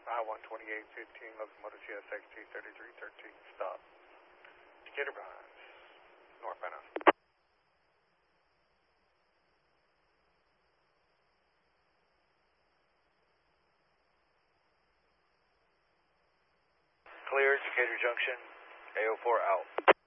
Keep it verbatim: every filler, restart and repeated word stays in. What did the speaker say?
I one twenty-eight fifteen, locomotive G S X T thirty-three thirteen, stop. Decatur behind, northbound. Clear, Decatur Junction, A O four out.